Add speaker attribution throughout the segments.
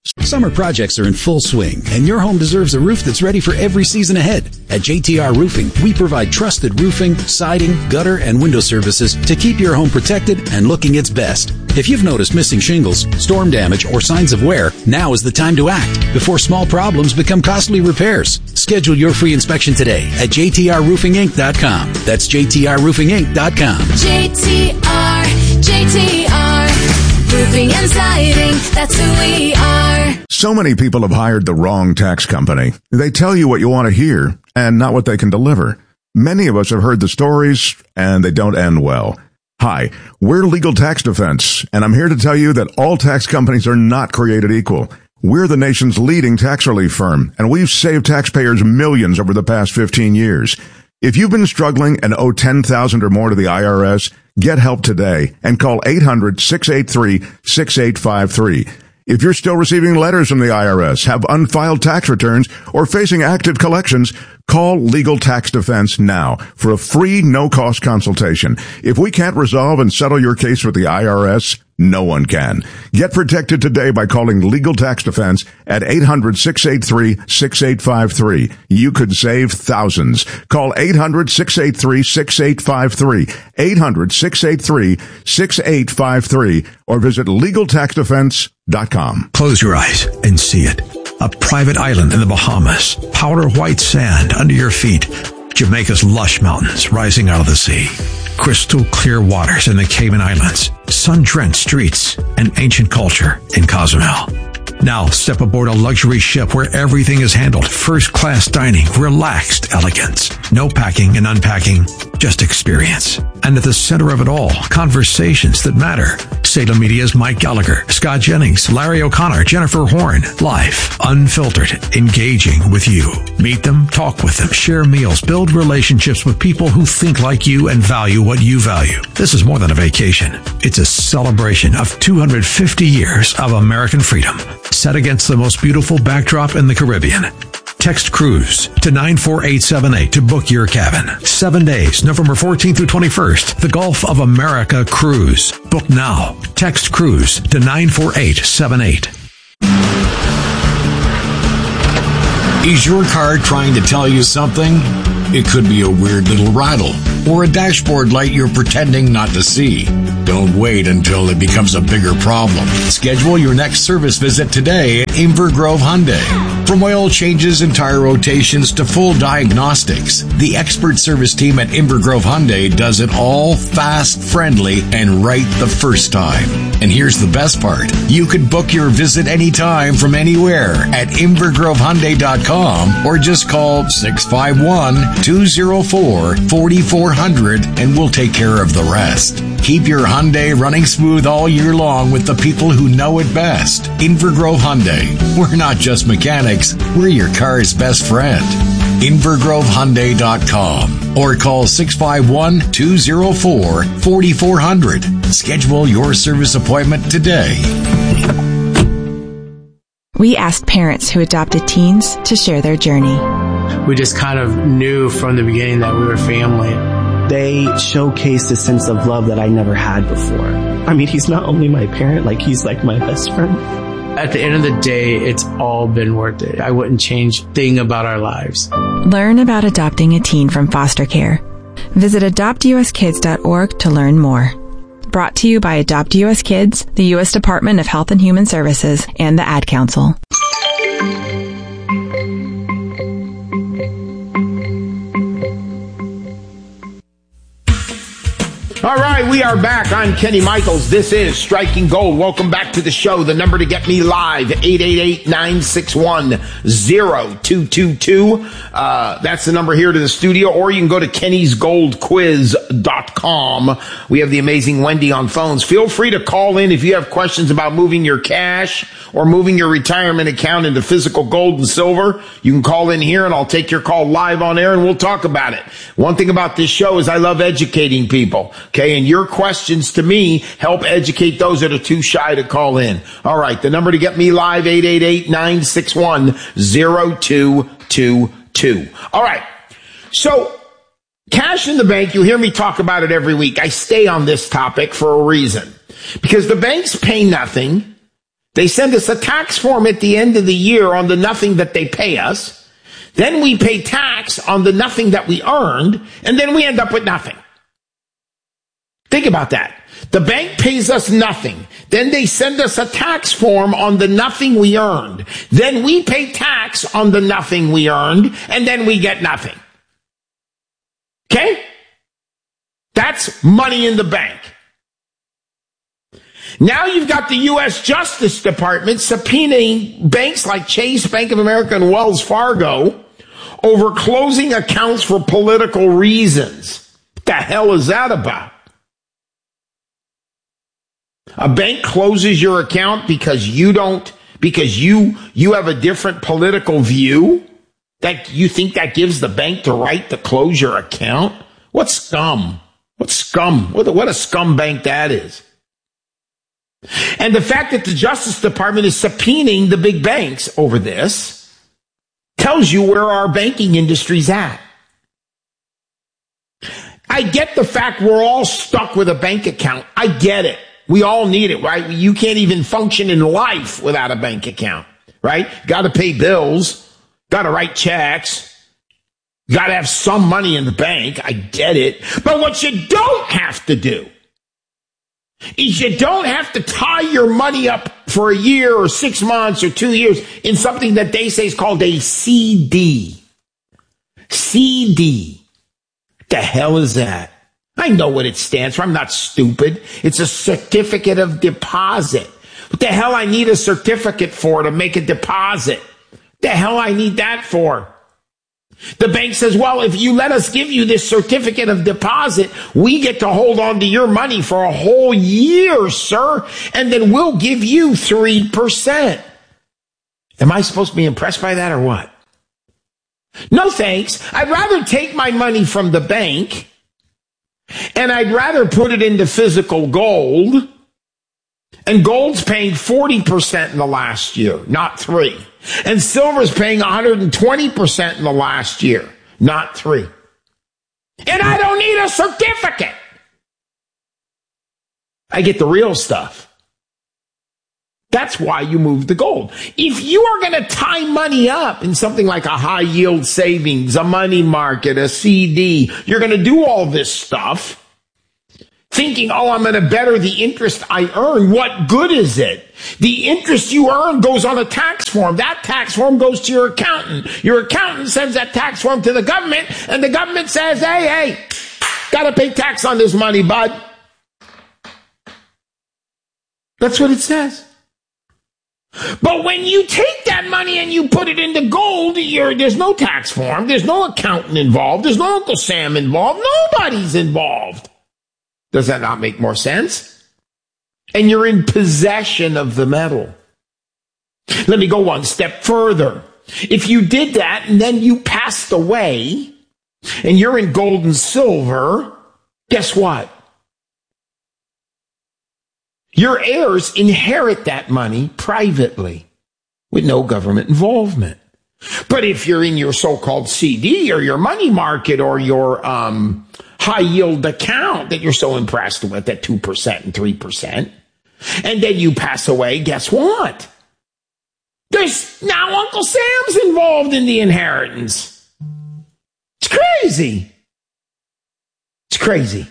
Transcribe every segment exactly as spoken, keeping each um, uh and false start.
Speaker 1: Summer projects are in full swing, and your home deserves a roof that's ready for every season ahead. At J T R Roofing, we provide trusted roofing, siding, gutter, and window services to keep your home protected and looking its best. If you've noticed missing shingles, storm damage, or signs of wear, now is the time to act before small problems become costly repairs. Schedule your free inspection today at J T R roofing inc dot com. That's J T R roofing inc dot com.
Speaker 2: J T R, J T R, roofing and siding, that's who we are.
Speaker 3: So many people have hired the wrong tax company. They tell you what you want to hear and not what they can deliver. Many of us have heard the stories, and they don't end well. Hi, we're Legal Tax Defense, and I'm here to tell you that all tax companies are not created equal. We're the nation's leading tax relief firm, and we've saved taxpayers millions over the past fifteen years. If you've been struggling and owe ten thousand dollars or more to the I R S, get help today and call eight hundred, six eight three, six eight five three. If you're still receiving letters from the I R S, have unfiled tax returns, or facing active collections, call Legal Tax Defense now for a free, no-cost consultation. If we can't resolve and settle your case with the I R S, no one can. Get protected today by calling Legal Tax Defense at eight hundred, six eight three, six eight five three. You could save thousands. Call eight hundred, six eight three, six eight five three, eight hundred, six eight three, six eight five three, or visit legal tax defense dot com.
Speaker 4: Close your eyes and see it. A private island in the Bahamas, powder white sand under your feet, Jamaica's lush mountains rising out of the sea, crystal clear waters in the Cayman Islands, sun-drenched streets, and ancient culture in Cozumel. Now step aboard a luxury ship where everything is handled. First-class dining, relaxed elegance. No packing and unpacking, just experience. And at the center of it all, conversations that matter. Salem Media's Mike Gallagher, Scott Jennings, Larry O'Connor, Jennifer Horn. Live, unfiltered, engaging with you. Meet them, talk with them, share meals, build relationships with people who think like you and value what you value. This is more than a vacation. It's a celebration of two hundred fifty years of American freedom, set against the most beautiful backdrop in the Caribbean. Text cruise to nine four eight seven eight to book your cabin. Seven days, November fourteenth through twenty-first. The Gulf of America Cruise. Book now. Text cruise to nine four eight seven eight.
Speaker 5: Is your car trying to tell you something? It could be a weird little rattle or a dashboard light you're pretending not to see. Don't wait until it becomes a bigger problem. Schedule your next service visit today at Inver Grove Hyundai. From oil changes and tire rotations to full diagnostics, the expert service team at Inver Grove Hyundai does it all fast, friendly, and right the first time. And here's the best part. You could book your visit anytime from anywhere at inver grove hyundai dot com or just call six five one, two oh four, four four zero zero and we'll take care of the rest. Keep your Hyundai running smooth all year long with the people who know it best. Inver Grove Hyundai. We're not just mechanics, we're your car's best friend. inver grove hyundai dot com or call six five one, two oh four, four four zero zero. Schedule your service appointment today.
Speaker 6: We asked parents who adopted teens to share their journey.
Speaker 7: We just kind of knew from the beginning that we were family.
Speaker 8: They showcased a sense of love that I never had before. I mean, he's not only my parent, like he's like my best friend.
Speaker 7: At the end of the day, it's all been worth it. I wouldn't change a thing about our lives.
Speaker 6: Learn about adopting a teen from foster care. Visit adopt u s kids dot org to learn more. Brought to you by Adopt U S Kids, the U S Department of Health and Human Services, and the Ad Council.
Speaker 9: All right, we are back. I'm Kenny Michaels. This is Striking Gold. Welcome back to the show. The number to get me live, eight eight eight, nine six one, zero two two two. Uh, that's the number here to the studio, or you can go to kennys gold quiz dot com. We have the amazing Wendy on phones. Feel free to call in if you have questions about moving your cash or moving your retirement account into physical gold and silver. You can call in here and I'll take your call live on air and we'll talk about it. One thing about this show is I love educating people. Okay, and your questions to me help educate those that are too shy to call in. All right, the number to get me live, eight eight eight, nine six one, zero two two two. All right, so cash in the bank, you hear me talk about it every week. I stay on this topic for a reason. Because the banks pay nothing. They send us a tax form at the end of the year on the nothing that they pay us. Then we pay tax on the nothing that we earned, and then we end up with nothing. Think about that. The bank pays us nothing. Then they send us a tax form on the nothing we earned. Then we pay tax on the nothing we earned, and then we get nothing. Okay? That's money in the bank. Now you've got the U S Justice Department subpoenaing banks like Chase, Bank of America, and Wells Fargo over closing accounts for political reasons. What the hell is that about? A bank closes your account because you don't, because you, you have a different political view? That you think that gives the bank the right to close your account? What scum? What scum? What a, what a scum bank that is. And the fact that the Justice Department is subpoenaing the big banks over this tells you where our banking industry's at. I get the fact we're all stuck with a bank account. I get it. We all need it, right? You can't even function in life without a bank account, right? Got to pay bills, got to write checks, got to have some money in the bank. I get it. But what you don't have to do is you don't have to tie your money up for a year or six months or two years in something that they say is called a C D. C D. What the hell is that? I know what it stands for. I'm not stupid. It's a certificate of deposit. What the hell I need a certificate for to make a deposit? What the hell I need that for? The bank says, well, if you let us give you this certificate of deposit, we get to hold on to your money for a whole year, sir, and then we'll give you three percent. Am I supposed to be impressed by that or what? No, thanks. I'd rather take my money from the bank, and I'd rather put it into physical gold, and gold's paying forty percent in the last year, not three. And silver's paying one hundred twenty percent in the last year, not three. And I don't need a certificate. I get the real stuff. That's why you move to gold. If you are going to tie money up in something like a high yield savings, a money market, a C D, you're going to do all this stuff thinking, oh, I'm going to better the interest I earn. What good is it? The interest you earn goes on a tax form. That tax form goes to your accountant. Your accountant sends that tax form to the government, and the government says, hey, hey, got to pay tax on this money, bud. That's what it says. But when you take that money and you put it into gold, you're, there's no tax form, there's no accountant involved, there's no Uncle Sam involved, nobody's involved. Does that not make more sense? And you're in possession of the metal. Let me go one step further. If you did that and then you passed away and you're in gold and silver, guess what? Your heirs inherit that money privately with no government involvement. But if you're in your so-called C D or your money market or your um, high-yield account that you're so impressed with at two percent and three percent, and then you pass away, guess what? There's now Uncle Sam's involved in the inheritance. It's crazy. It's crazy.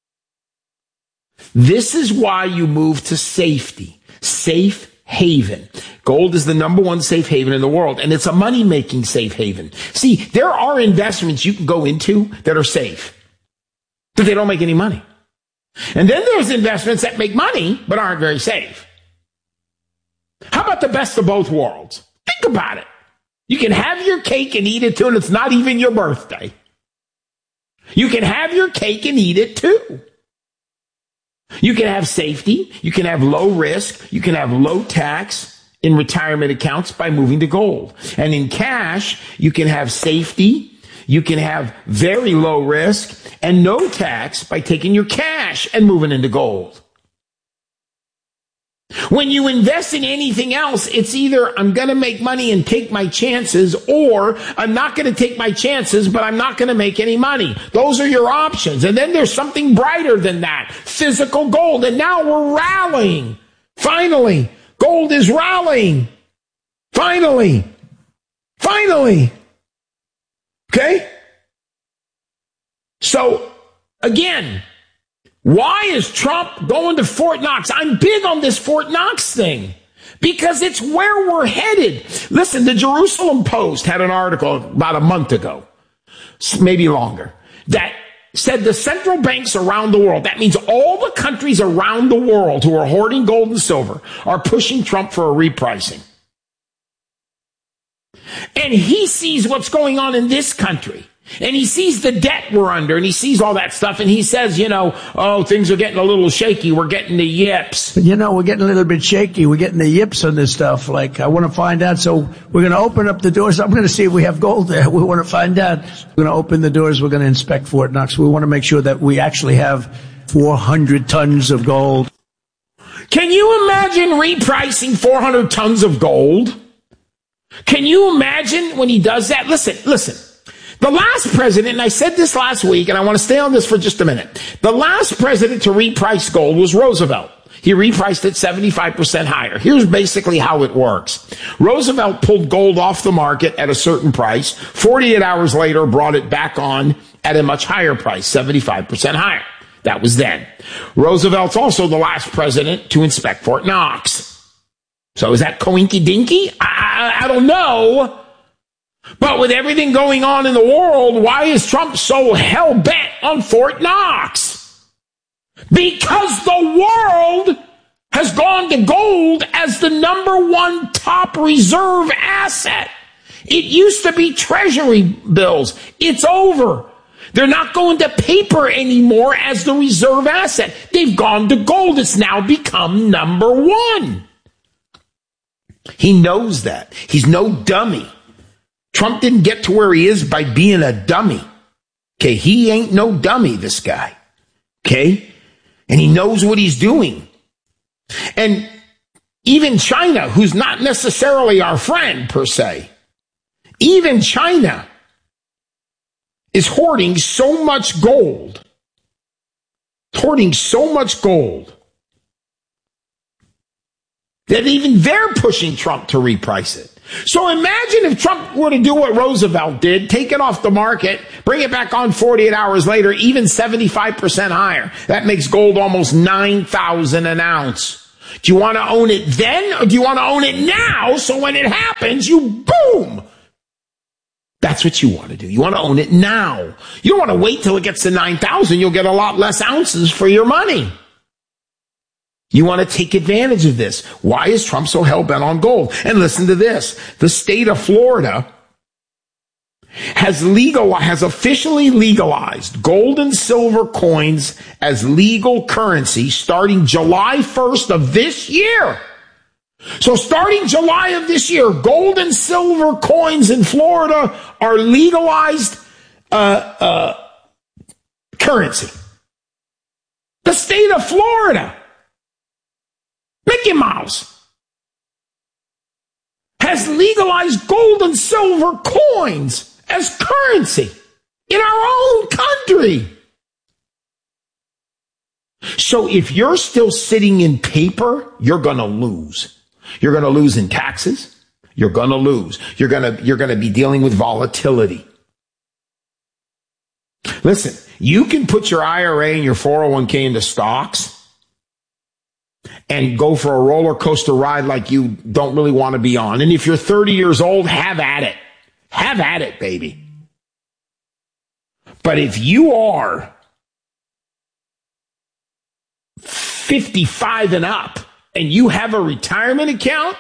Speaker 9: This is why you move to safety, safe haven. Gold is the number one safe haven in the world, and it's a money-making safe haven. See, there are investments you can go into that are safe, but they don't make any money. And then there's investments that make money, but aren't very safe. How about the best of both worlds? Think about it. You can have your cake and eat it too, and it's not even your birthday. You can have your cake and eat it too. You can have safety, you can have low risk, you can have low tax in retirement accounts by moving to gold. And in cash, you can have safety, you can have very low risk and no tax by taking your cash and moving into gold. When you invest in anything else, it's either I'm going to make money and take my chances, or I'm not going to take my chances, but I'm not going to make any money. Those are your options. And then there's something brighter than that, physical gold. And now we're rallying. Finally, Gold is rallying. Finally. Finally. Okay? So, again, why is Trump going to Fort Knox? I'm big on this Fort Knox thing because it's where we're headed. Listen, the Jerusalem Post had an article about a month ago, maybe longer, that said the central banks around the world, that means all the countries around the world who are hoarding gold and silver, are pushing Trump for a repricing. And he sees what's going on in this country. And he sees the debt we're under, and he sees all that stuff, and he says, you know, oh, things are getting a little shaky. We're getting the yips.
Speaker 10: But, you know, we're getting a little bit shaky. We're getting the yips on this stuff. Like, I want to find out. So we're going to open up the doors. I'm going to see if we have gold there. We want to find out. We're going to open the doors. We're going to inspect Fort Knox. We want to make sure that we actually have four hundred tons of gold.
Speaker 9: Can you imagine repricing four hundred tons of gold? Can you imagine when he does that? Listen, listen. The last president, and I said this last week, and I want to stay on this for just a minute. The last president to reprice gold was Roosevelt. He repriced it seventy-five percent higher. Here's basically how it works. Roosevelt pulled gold off the market at a certain price. forty-eight hours later, brought it back on at a much higher price, seventy-five percent higher. That was then. Roosevelt's also the last president to inspect Fort Knox. So is that coinky-dinky? I, I, I don't know. But with everything going on in the world, why is Trump so hell-bent on Fort Knox? Because the world has gone to gold as the number one top reserve asset. It used to be treasury bills. It's over. They're not going to paper anymore as the reserve asset. They've gone to gold. It's now become number one. He knows that. He's no dummy. Trump didn't get to where he is by being a dummy. Okay, he ain't no dummy, this guy. Okay? And he knows what he's doing. And even China, who's not necessarily our friend, per se, even China is hoarding so much gold, hoarding so much gold, that even they're pushing Trump to reprice it. So imagine if Trump were to do what Roosevelt did, take it off the market, bring it back on forty-eight hours later, even seventy-five percent higher. That makes gold almost nine thousand an ounce. Do you want to own it then, or do you want to own it now so when it happens, you boom? That's what you want to do. You want to own it now. You don't want to wait till it gets to nine thousand. You'll get a lot less ounces for your money. You want to take advantage of this. Why is Trump so hell-bent on gold? And listen to this. The state of Florida has legal, has officially legalized gold and silver coins as legal currency starting July first of this year. So starting July of this year, gold and silver coins in Florida are legalized uh, uh, currency. The state of Florida, Mickey Mouse, has legalized gold and silver coins as currency in our own country. So if you're still sitting in paper, you're going to lose. You're going to lose in taxes. You're going to lose. You're going to, you're going to be dealing with volatility. Listen, you can put your I R A and your four oh one k into stocks and go for a roller coaster ride like you don't really want to be on. And if you're thirty years old, have at it. Have at it, baby. But if you are fifty-five and up and you have a retirement account,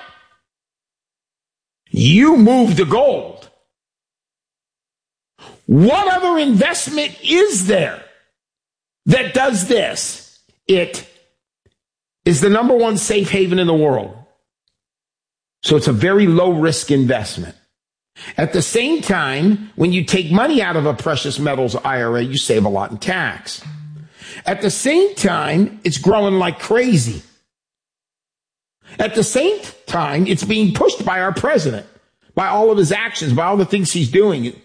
Speaker 9: you move to gold. What other investment is there that does this? It is the number one safe haven in the world. So it's a very low risk investment. At the same time, when you take money out of a precious metals I R A, you save a lot in tax. At the same time, it's growing like crazy. At the same time, it's being pushed by our president, by all of his actions, by all the things he's doing,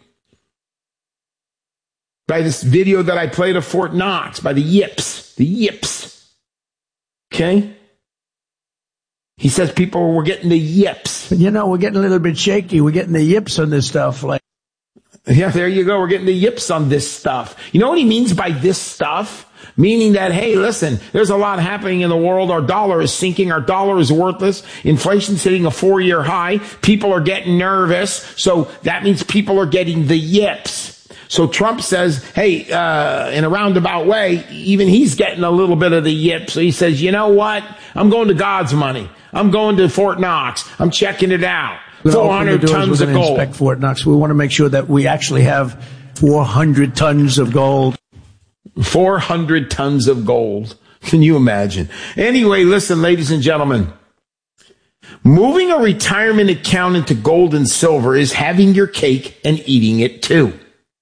Speaker 9: by this video that I played of Fort Knox, by the yips, the yips. Okay? He says people were getting the yips.
Speaker 10: You know, we're getting a little bit shaky. We're getting the yips on this stuff. Like,
Speaker 9: yeah, there you go. We're getting the yips on this stuff. You know what he means by this stuff? Meaning that, hey, listen, there's a lot happening in the world. Our dollar is sinking. Our dollar is worthless. Inflation's hitting a four-year high. People are getting nervous. So that means people are getting the yips. So Trump says, hey, uh, in a roundabout way, even he's getting a little bit of the yips. So he says, you know what? I'm going to God's money. I'm going to Fort Knox. I'm checking it out. four hundred tons of gold.
Speaker 10: Inspect Fort Knox. We want to make sure that we actually have four hundred tons of gold.
Speaker 9: four hundred tons of gold. Can you imagine? Anyway, listen, ladies and gentlemen. Moving a retirement account into gold and silver is having your cake and eating it too.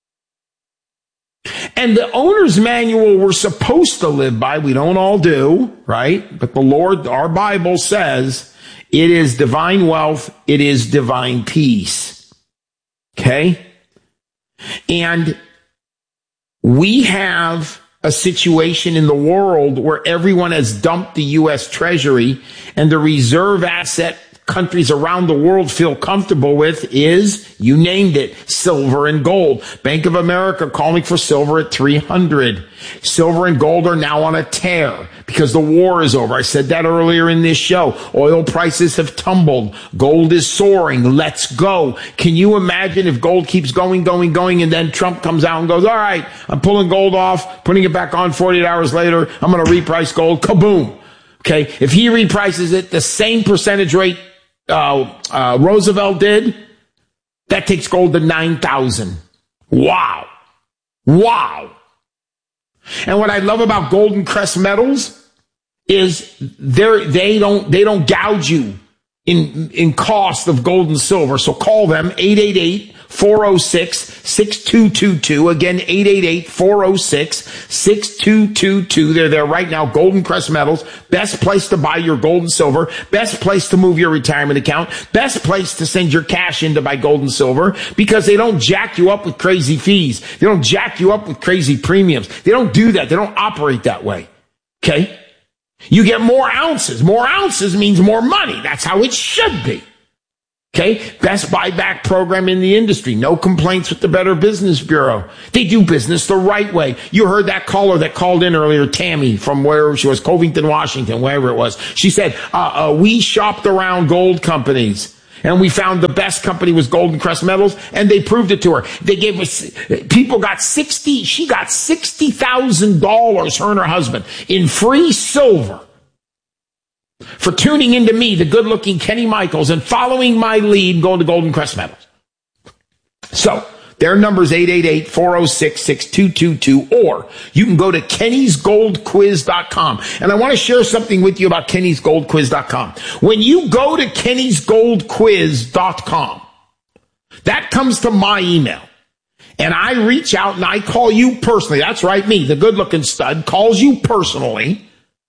Speaker 9: And the owner's manual we're supposed to live by, we don't all do, right? But the Lord, our Bible says, it is divine wealth, it is divine peace. Okay? And we have a situation in the world where everyone has dumped the U S Treasury, and the reserve asset countries around the world feel comfortable with is, you named it, silver and gold. Bank of America calling for silver at three hundred. Silver and gold are now on a tear because the war is over. I said that earlier in this show. Oil prices have tumbled. Gold is soaring. Let's go. Can you imagine if gold keeps going, going, going, and then Trump comes out and goes, all right, I'm pulling gold off, putting it back on forty-eight hours later. I'm going to reprice gold. Kaboom. Okay. If he reprices it the same percentage rate Uh, uh, Roosevelt did, that takes gold to nine thousand. Wow. Wow. And what I love about Golden Crest Metals is they're, they don't, they don't gouge you in, in cost of gold and silver. So call them eight eight eight, four oh six, six two two two. Again, eight eight eight, four oh six, six two two two. They're there right now. Golden Crest Metals. Best place to buy your gold and silver. Best place to move your retirement account. Best place to send your cash in to buy gold and silver, because they don't jack you up with crazy fees. They don't jack you up with crazy premiums. They don't do that. They don't operate that way. Okay? You get more ounces. More ounces means more money. That's how it should be. Okay, best buyback program in the industry. No complaints with the Better Business Bureau. They do business the right way. You heard that caller that called in earlier, Tammy, from where she was, Covington, Washington, wherever it was. She said, uh, uh, we shopped around gold companies, and we found the best company was Golden Crest Metals, and they proved it to her. They gave us, people got sixty, she got sixty thousand dollars, her and her husband, in free silver for tuning into me, the good-looking Kenny Michaels, and following my lead, going to Golden Crest Metals. So, their number is eight eight eight, four oh six, six two two two, or you can go to kennys gold quiz dot com. And I want to share something with you about kennys gold quiz dot com. When you go to kennys gold quiz dot com, that comes to my email. And I reach out and I call you personally. That's right, me, the good-looking stud, calls you personally.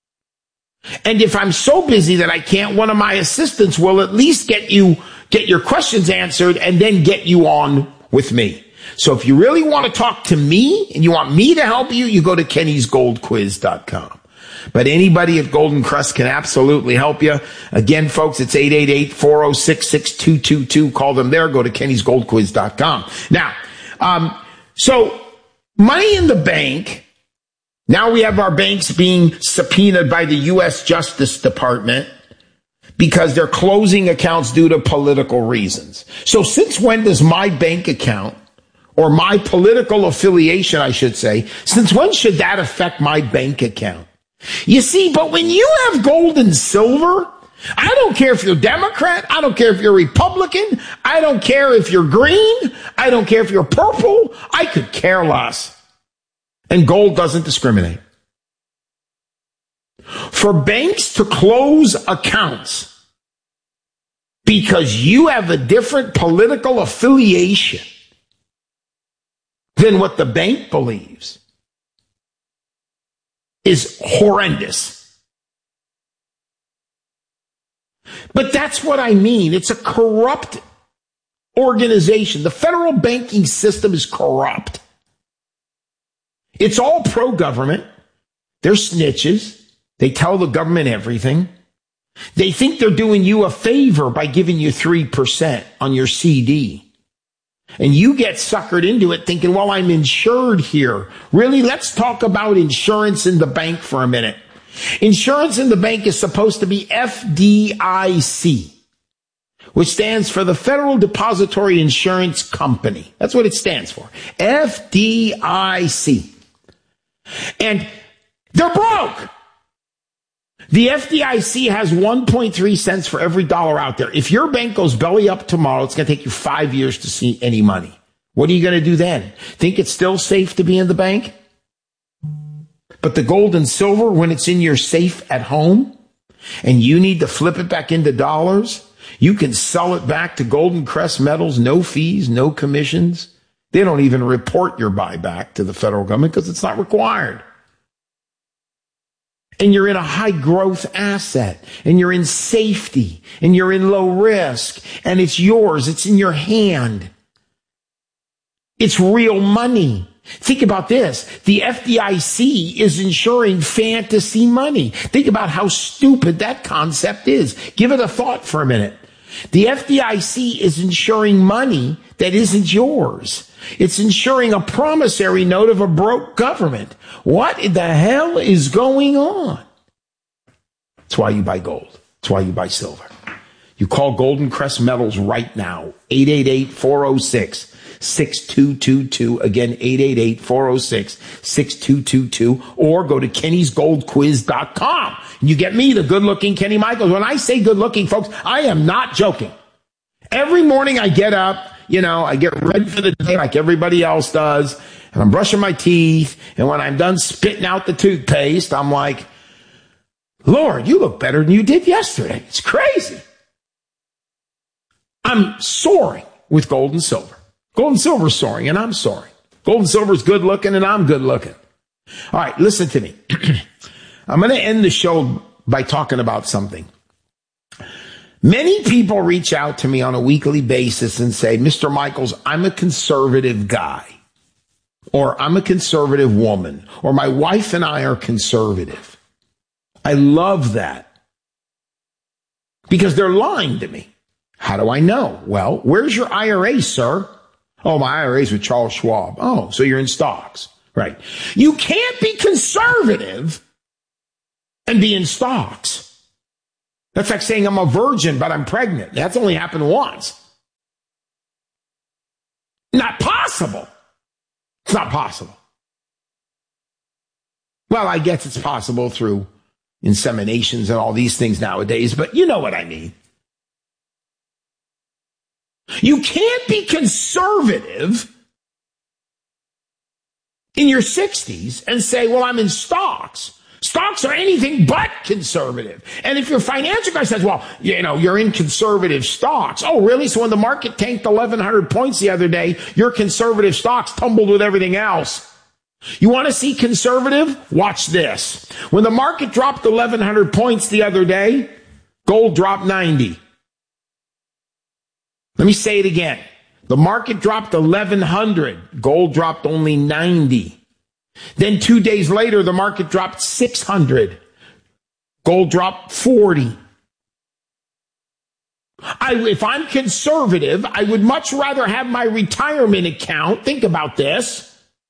Speaker 9: And if I'm so busy that I can't, one of my assistants will at least get you, get your questions answered and then get you on with me. So if you really want to talk to me and you want me to help you, you go to kennys gold quiz dot com. But anybody at Golden Crest can absolutely help you. Again, folks, it's eight eight eight, four oh six, six two two two. Call them there. Go to kennys gold quiz dot com. Now, um, so money in the bank. Now we have our banks being subpoenaed by the U S Justice Department because they're closing accounts due to political reasons. So since when does my bank account, or my political affiliation, I should say, since when should that affect my bank account? You see, but when you have gold and silver, I don't care if you're Democrat, I don't care if you're Republican, I don't care if you're green, I don't care if you're purple, I could care less. And gold doesn't discriminate. For banks to close accounts because you have a different political affiliation than what the bank believes is horrendous. But that's what I mean. It's a corrupt organization. The federal banking system is corrupt. It's all pro-government. They're snitches. They tell the government everything. They think they're doing you a favor by giving you three percent on your C D. And you get suckered into it thinking, well, I'm insured here. Really, let's talk about insurance in the bank for a minute. Insurance in the bank is supposed to be F D I C, which stands for the Federal Depository Insurance Company. That's what it stands for. F D I C. And they're broke. The F D I C has one point three cents for every dollar out there. If your bank goes belly up tomorrow, it's going to take you five years to see any money. What are you going to do then? Think it's still safe to be in the bank? But the gold and silver, when it's in your safe at home and you need to flip it back into dollars, you can sell it back to Golden Crest Metals, no fees, no commissions. They don't even report your buyback to the federal government because it's not required. And you're in a high growth asset, and you're in safety, and you're in low risk, and it's yours. It's in your hand. It's real money. Think about this. The F D I C is insuring fantasy money. Think about how stupid that concept is. Give it a thought for a minute. The F D I C is insuring money that isn't yours. It's insuring a promissory note of a broke government. What the hell is going on? That's why you buy gold. That's why you buy silver. You call Golden Crest Metals right now. eight eight eight, four oh six, six two two two. Again, eight eight eight, four oh six, six two two two. Or go to Kennys Gold Quiz dot com. You get me, the good-looking Kenny Michaels. When I say good-looking, folks, I am not joking. Every morning I get up, you know, I get ready for the day like everybody else does, and I'm brushing my teeth, and when I'm done spitting out the toothpaste, I'm like, Lord, you look better than you did yesterday. It's crazy. I'm soaring with gold and silver. Gold and silver is soaring, and I'm soaring. Gold and silver is good looking, and I'm good looking. All right, listen to me. I'm going to end the show by talking about something. Many people reach out to me on a weekly basis and say, Mister Michaels, I'm a conservative guy, or I'm a conservative woman, or my wife and I are conservative. I love that because they're lying to me. How do I know? Well, where's your I R A, sir? Oh, my I R A is with Charles Schwab. Oh, so you're in stocks. Right. You can't be conservative and be in stocks. That's like saying I'm a virgin, but I'm pregnant. That's only happened once. Not possible. It's not possible. Well, I guess it's possible through inseminations and all these things nowadays, but you know what I mean. You can't be conservative in your sixties and say, well, I'm in stocks. Stocks are anything but conservative. And if your financial guy says, well, you know, you're in conservative stocks. Oh, really? So when the market tanked eleven hundred points the other day, your conservative stocks tumbled with everything else. You want to see conservative? Watch this. When the market dropped eleven hundred points the other day, gold dropped ninety. Let me say it again. The market dropped eleven hundred. Gold dropped only ninety. Then two days later, the market dropped six hundred. Gold dropped forty. I, if I'm conservative, I would much rather have my retirement account, think about this,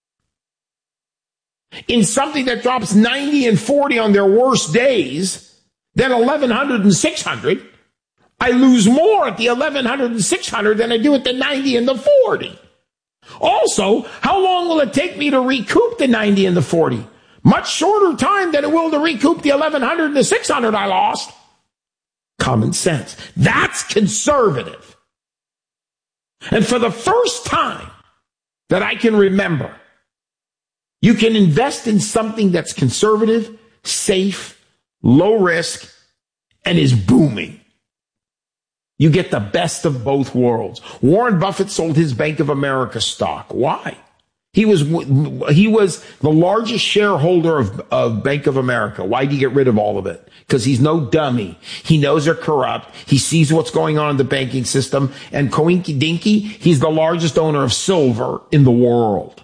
Speaker 9: in something that drops ninety and forty on their worst days than eleven hundred and six hundred. I lose more at the eleven hundred and six hundred than I do at the ninety and the forty. Also, how long will it take me to recoup the ninety and the forty? Much shorter time than it will to recoup the eleven hundred and the six hundred I lost. Common sense. That's conservative. And for the first time that I can remember, you can invest in something that's conservative, safe, low risk, and is booming. You get the best of both worlds. Warren Buffett sold his Bank of America stock. Why? He was he was the largest shareholder of, of Bank of America. Why did he get rid of all of it? Because he's no dummy. He knows they're corrupt. He sees what's going on in the banking system. And coinky dinky, he's the largest owner of silver in the world.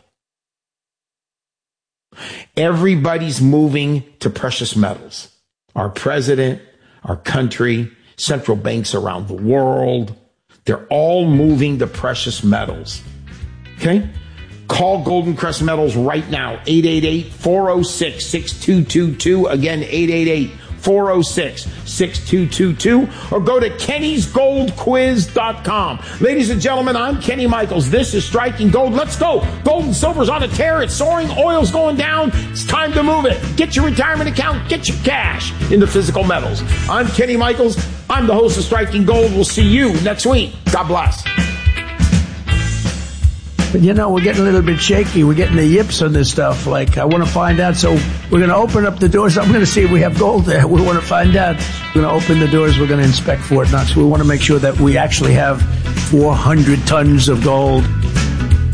Speaker 9: Everybody's moving to precious metals. Our president, our country, central banks around the world. They're all moving the precious metals. Okay? Call Golden Crest Metals right now, eight eight eight, four oh six, six two two two. Again, eight eight eight, four oh six, six two two two. Or go to kennys gold quiz dot com. Ladies and gentlemen, I'm Kenny Michaels. This is Striking Gold. Let's go. Gold and silver's on a tear. It's soaring. Oil's going down. It's time to move it. Get your retirement account. Get your cash into physical metals. I'm Kenny Michaels. I'm the host of Striking Gold. We'll see you next week. God bless.
Speaker 10: But, you know, we're getting a little bit shaky. We're getting the yips on this stuff. Like, I want to find out. So we're going to open up the doors. I'm going to see if we have gold there. We want to find out. We're going to open the doors. We're going to inspect Fort Knox. We want to make sure that we actually have four hundred tons of gold.